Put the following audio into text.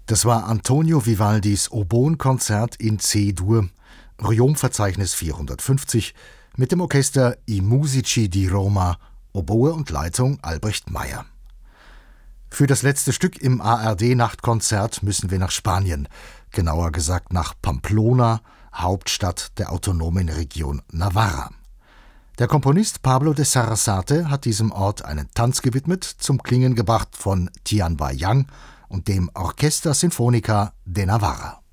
Das war Antonio Vivaldis Oboenkonzert in C-Dur, Orion-Verzeichnis 450, mit dem Orchester I Musici di Roma, Oboe und Leitung Albrecht Meyer. Für das letzte Stück im ARD-Nachtkonzert müssen wir nach Spanien, genauer gesagt nach Pamplona, Hauptstadt der autonomen Region Navarra. Der Komponist Pablo de Sarasate hat diesem Ort einen Tanz gewidmet, zum Klingen gebracht von Tian Bai Yang und dem Orquesta Sinfónica de Navarra.